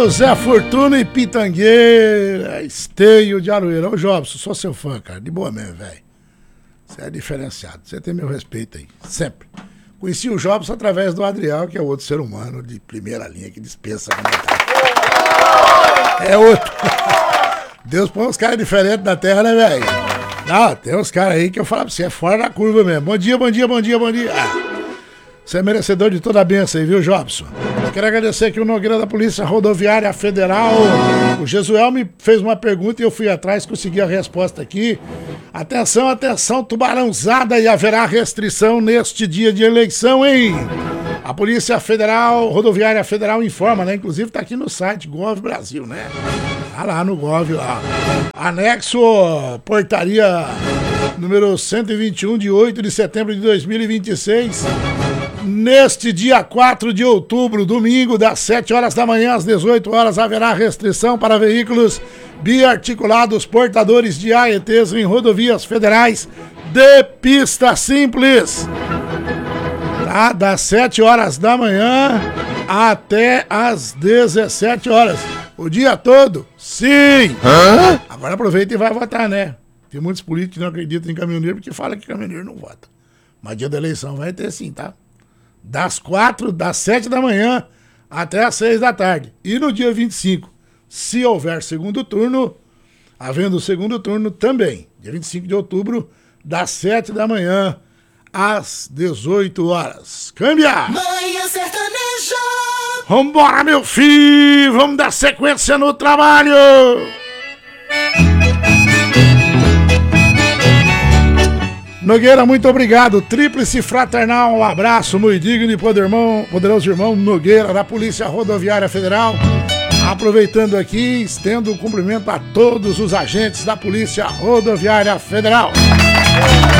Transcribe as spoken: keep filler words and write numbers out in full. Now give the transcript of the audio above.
Alô, Zé Fortuna e Pitangueira, Esteio de Aroeira. Ô, Jobson, sou seu fã, cara. De boa mesmo, velho. Você é diferenciado. Você tem meu respeito aí, sempre. Conheci o Jobson através do Adriel, que é outro ser humano de primeira linha que dispensa comentário. É outro. Deus põe uns caras diferentes na terra, né, velho? Não, tem uns caras aí que eu falo pra você, é fora da curva mesmo. Bom dia, bom dia, bom dia, bom dia. Ah, você é merecedor de toda a benção aí, viu, Jobson? Quero agradecer aqui o Nogueira da Polícia Rodoviária Federal. O Jesuel me fez uma pergunta e eu fui atrás, consegui a resposta aqui. Atenção, atenção, tubarãozada, e haverá restrição neste dia de eleição, hein? A Polícia Federal, Rodoviária Federal informa, né? Inclusive tá aqui no site Gov Brasil, né? Tá lá no Gov, lá. Anexo, portaria número cento e vinte e um, de oito de setembro de dois mil e vinte e seis. Neste dia quatro de outubro, domingo, das sete horas da manhã às dezoito horas, haverá restrição para veículos biarticulados portadores de A E Ts em rodovias federais de pista simples. Tá? Das sete horas da manhã até às dezessete horas. O dia todo? Sim! Hã? Agora aproveita e vai votar, né? Tem muitos políticos que não acreditam em caminhoneiro porque falam que caminhoneiro não vota. Mas dia da eleição vai ter sim, tá? Das quatro, das sete da manhã até às seis da tarde. E no dia vinte e cinco, se houver segundo turno, havendo segundo turno também, dia vinte e cinco de outubro, das sete da manhã às dezoito horas. Câmbia! Manhã Sertaneja! Vambora, meu filho! Vamos dar sequência no trabalho! Nogueira, muito obrigado. Tríplice fraternal, um abraço muito digno e podermão, poderoso irmão Nogueira, da Polícia Rodoviária Federal. Aproveitando aqui, estendo o cumprimento a todos os agentes da Polícia Rodoviária Federal.